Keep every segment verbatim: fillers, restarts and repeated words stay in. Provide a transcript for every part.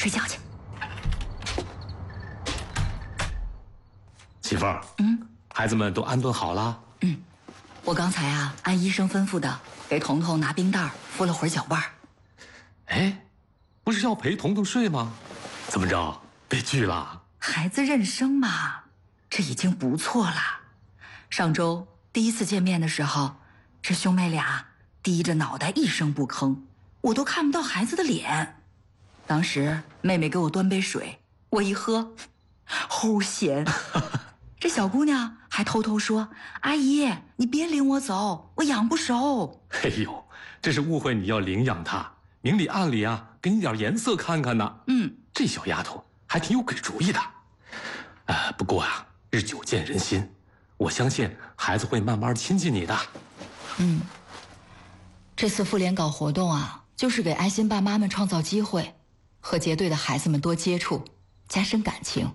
睡觉去。 媳妇儿， 嗯， 孩子们都安顿好了？ 嗯，我刚才啊按医生吩咐的，给彤彤拿冰袋敷了会儿脚腕。 哎，不是要陪彤彤睡吗？怎么着，被拒了？ 孩子认生嘛，这已经不错了。上周第一次见面的时候，这兄妹俩低着脑袋一声不吭，我都看不到孩子的脸。当时妹妹给我端杯水，我一喝，齁咸。这小姑娘还偷偷说：“阿姨，你别领我走，我养不熟。” 哎呦，这是误会你要领养她，明里暗里啊，给你点颜色看看呢。 嗯， 这小丫头还挺有鬼主意的。啊，不过啊，日久见人心，我相信孩子会慢慢亲近你的。 嗯，这次妇联搞活动啊，就是给爱心爸妈们创造机会，和结对的孩子们多接触，加深感情。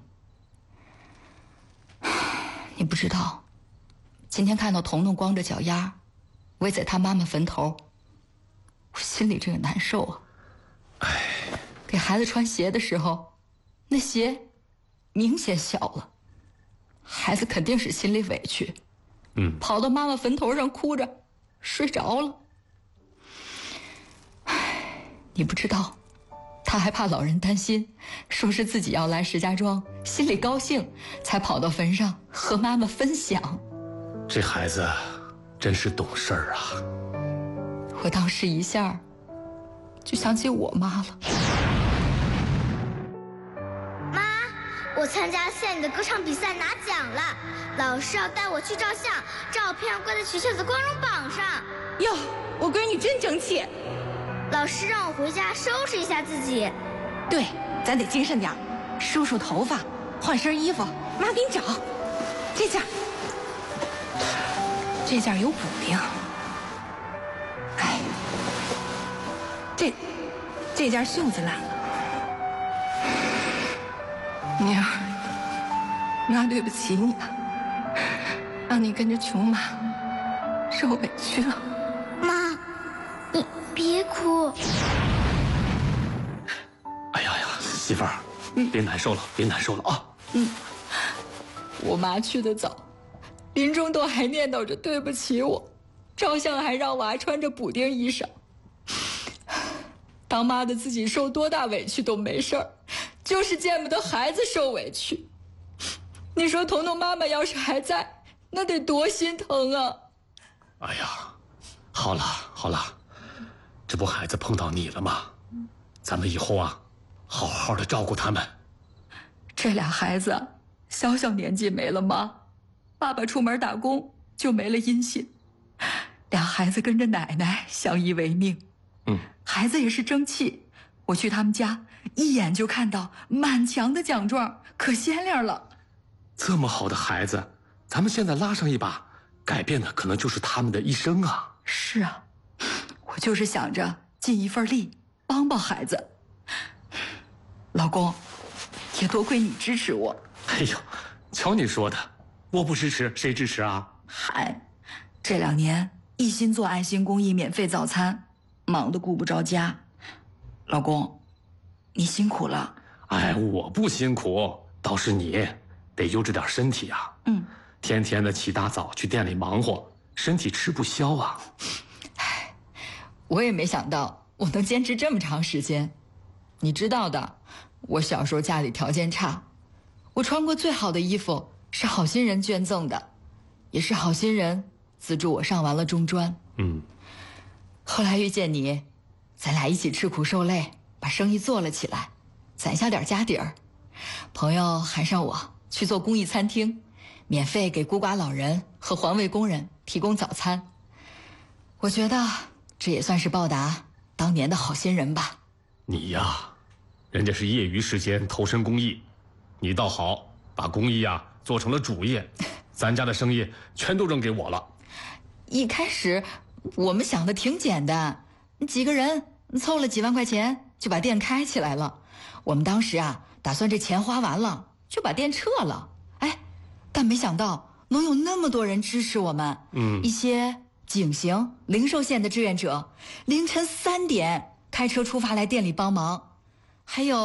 你不知道，今天看到彤彤光着脚丫围在他妈妈坟头，我心里这个难受啊。 哎， 给孩子穿鞋的时候，那鞋明显小了，孩子肯定是心里委屈， 嗯， 跑到妈妈坟头上哭着睡着了。唉，你不知道，他还怕老人担心，说是自己要来石家庄，心里高兴，才跑到坟上和妈妈分享。 这孩子真是懂事儿啊！ 我当时一下就想起我妈了。 妈，我参加县里的歌唱比赛拿奖了，老师要带我去照相，照片挂在学校的光荣榜上。 哟，我闺女真争气。 老师让我回家收拾一下自己。 对，咱得精神点，梳梳头发，换身衣服。妈给你找，这件，这件有补丁。哎，这这件袖子烂了。娘儿，妈对不起你了，让你跟着琼妈受委屈了。 妈，你别哭。 哎呀呀，媳妇儿，别难受了，别难受了啊！ 嗯，我妈去得早，临终都还念叨着对不起我，照相还让我还穿着补丁衣裳。当妈的自己受多大委屈都没事儿，就是见不得孩子受委屈。你说彤彤妈妈要是还在，那得多心疼啊！ 哎呀，好了好了，这不孩子碰到你了吗？咱们以后啊，好好的照顾他们。 这俩孩子小小年纪没了妈，爸爸出门打工就没了音信，俩孩子跟着奶奶相依为命。 嗯， 孩子也是争气，我去他们家一眼就看到满墙的奖状，可鲜亮了。 这么好的孩子，咱们现在拉上一把，改变的可能就是他们的一生啊。 是啊，我就是想着尽一份力帮帮孩子。老公，也多亏你支持我。 哎呦，瞧你说的，我不支持谁支持啊？ 嗨，这两年一心做爱心公益免费早餐，忙得顾不着家。老公，你辛苦了。 哎，我不辛苦，倒是你得悠着点身体啊。 嗯， 天天的起大早去店里忙活，身体吃不消啊。 唉，我也没想到我能坚持这么长时间。你知道的，我小时候家里条件差，我穿过最好的衣服是好心人捐赠的，也是好心人资助我上完了中专。 嗯， 后来遇见你，咱俩一起吃苦受累，把生意做了起来，攒下点家底儿。朋友喊上我去做公益餐厅，免费给孤寡老人和环卫工人提供早餐。我觉得这也算是报答当年的好心人吧。 你呀，人家是业余时间投身公益，你倒好，把公益呀做成了主业，咱家的生意全都扔给我了。 一开始我们想的挺简单，几个人凑了几万块钱就把店开起来了。我们当时啊，打算这钱花完了就把店撤了。哎，但没想到能有那么多人支持我们。 嗯， 一些景行、灵寿县的志愿者，凌晨三点开车出发来店里帮忙，还有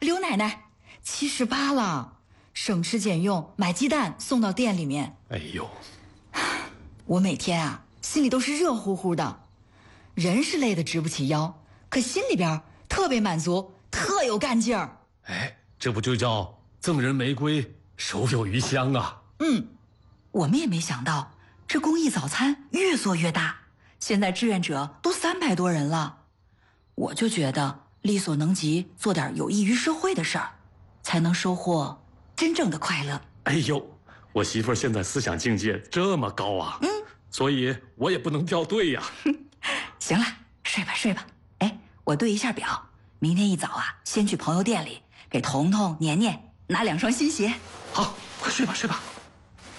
刘奶奶，七十八了，省吃俭用买鸡蛋送到店里面。 哎呦， 我每天啊心里都是热乎乎的，人是累得直不起腰，可心里边特别满足，特有干劲儿。 哎，这不就叫赠人玫瑰，手有余香啊？ 嗯，我们也没想到这公益早餐越做越大，现在志愿者都三百多人了。我就觉得力所能及，做点有益于社会的事儿，才能收获真正的快乐。 哎呦，我媳妇儿现在思想境界这么高啊！嗯，所以我也不能掉队呀。 行了，睡吧睡吧。哎，我对一下表，明天一早啊，先去朋友店里给彤彤、年年拿两双新鞋。 好，快睡吧睡吧。